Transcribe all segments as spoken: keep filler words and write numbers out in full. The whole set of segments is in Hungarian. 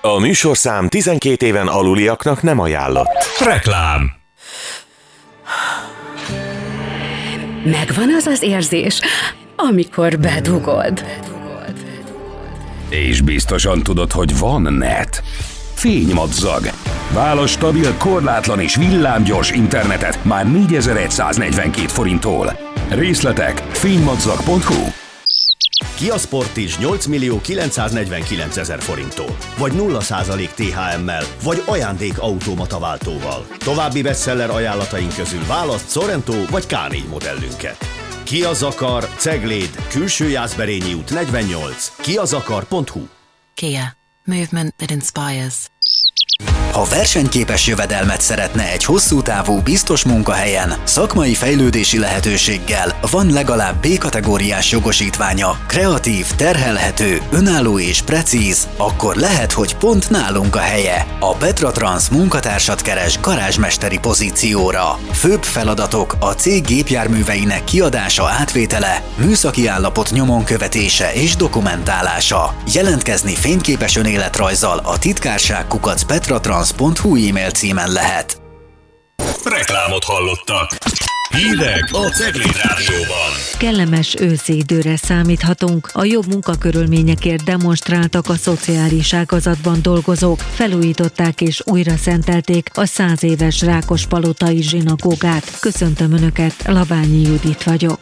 A műsorszám tizenkét éven aluliaknak nem ajánlott. Reklám. Megvan az az érzés, amikor bedugod. És biztosan tudod, hogy van net. Fénymadzag. Válasz stabil, korlátlan és villámgyors internetet már négyezer-száznegyvenkét forinttól. Részletek fénymadzag pont hu. Kia Sportage nyolc millió kilencszáznegyvenkilencezer forinttól, vagy nulla százalék té há emmel, vagy ajándék automata váltóval. További bestseller ajánlataink közül választ Sorento vagy ká négy modellünket. Kia Zakar, Cegléd, Külső Jászberényi út negyvennyolc, kiazakar pont hu. Kia. Movement that inspires. Ha versenyképes jövedelmet szeretne egy hosszú távú, biztos munkahelyen, szakmai fejlődési lehetőséggel, van legalább B-kategóriás jogosítványa, kreatív, terhelhető, önálló és precíz, akkor lehet, hogy pont nálunk a helye. A Petra Trans munkatársat keres garázsmesteri pozícióra. Főbb feladatok a cég gépjárműveinek kiadása, átvétele, műszaki állapot nyomon követése és dokumentálása. Jelentkezni fényképes önéletrajzzal a titkárság kukac petratrans pont hu e-mail címen lehet. Reklámot hallottak. Hírek a Cegléd Rádióban. Kellemes őszi időre számíthatunk. A jobb munkakörülményekért demonstráltak a szociális ágazatban dolgozók. Felújították és újra szentelték a száz éves Rákospalotai zsinagógát. Köszöntöm Önöket, Laványi Judit vagyok.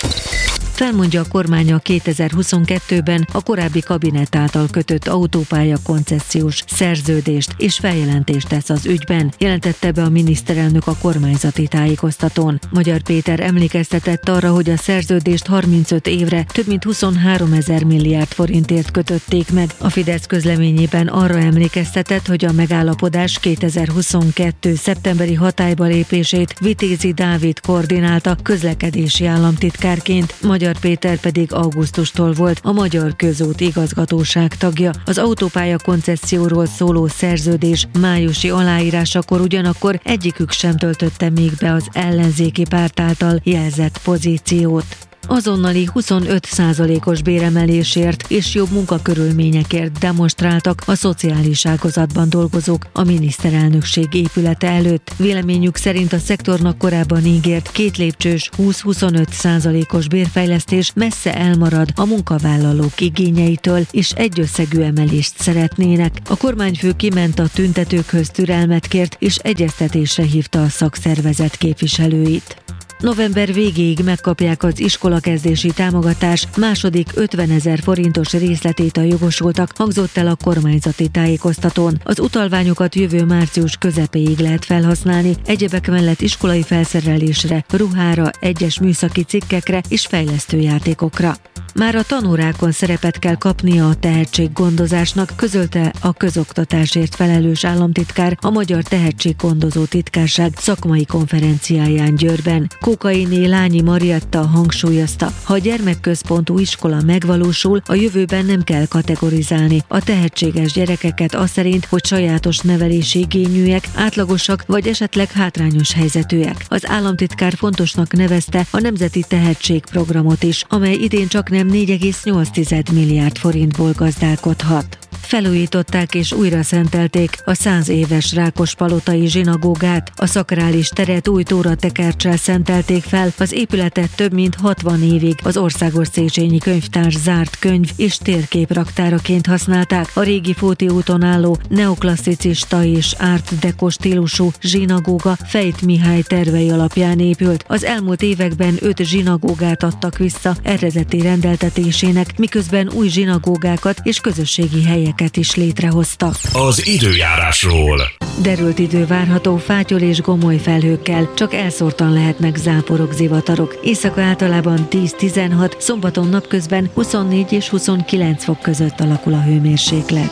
Felmondja a kormány a kétezer-huszonkettőben a korábbi kabinet által kötött autópálya koncesziós szerződést, és feljelentést tesz az ügyben, jelentette be a miniszterelnök a kormányzati tájékoztatón. Magyar Péter emlékeztetett arra, hogy a szerződést harmincöt évre több mint huszonháromezer milliárd forintért kötötték meg. A Fidesz közleményében arra emlékeztetett, hogy a megállapodás kétezer-huszonkettő szeptemberi hatályba lépését Vitézi Dávid koordinálta közlekedési államtitkárként, Magyar Péter pedig augusztustól volt a Magyar Közút Igazgatóság tagja. Az autópálya koncesszióról szóló szerződés májusi aláírásakor ugyanakkor egyikük sem töltötte még be az ellenzéki párt által jelzett pozíciót. Azonnali huszonöt százalékos béremelésért és jobb munkakörülményekért demonstráltak a szociális ágazatban dolgozók a miniszterelnökség épülete előtt. Véleményük szerint a szektornak korábban ígért két lépcsős húsz-huszonöt százalékos bérfejlesztés messze elmarad a munkavállalók igényeitől, és egyösszegű emelést szeretnének. A kormányfő kiment a tüntetőkhöz, türelmet kért és egyeztetésre hívta a szakszervezet képviselőit. November végéig megkapják az iskolakezdési támogatás második ötvenezer forintos részletét a jogosultak, hangzott el a kormányzati tájékoztatón. Az utalványokat jövő március közepéig lehet felhasználni, egyebek mellett iskolai felszerelésre, ruhára, egyes műszaki cikkekre és fejlesztőjátékokra. Már a tanórákon szerepet kell kapnia a tehetséggondozásnak, közölte a közoktatásért felelős államtitkár a Magyar Tehetséggondozó Titkárság szakmai konferenciáján Győrben. Kókainé Lányi Marietta hangsúlyozta, ha a gyermekközpontú iskola megvalósul, a jövőben nem kell kategorizálni a tehetséges gyerekeket az szerint, hogy sajátos nevelési igényűek, átlagosak vagy esetleg hátrányos helyzetűek. Az államtitkár fontosnak nevezte a Nemzeti Tehetségprogramot is, amely idén csak nem négy egész nyolc milliárd forintból gazdálkodhat. Felújították és újra szentelték a száz éves Rákospalotai zsinagógát. A szakrális teret új tóratekerccsel szentelték fel, az épületet több mint hatvan évig az Országos Széchenyi Könyvtár zárt könyv- és térképraktáraként használták. A régi Fóti úton álló neoklasszicista és art deco stílusú zsinagóga Fejt Mihály tervei alapján épült. Az elmúlt években öt zsinagógát adtak vissza eredeti rendeltetésének, miközben új zsinagógákat és közösségi helyeket is létrehoztak. Az időjárásról. Derült idő várható fátyol és gomoly felhőkkel, csak elszórtan lehetnek záporok, zivatarok. Éjszaka általában tíz-tizenhat, szombaton napközben huszonnégy és huszonkilenc fok között alakul a hőmérséklet.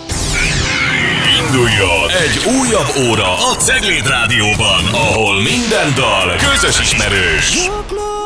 Induljon egy újabb óra a Cegléd Rádióban, ahol minden dal közös ismerős.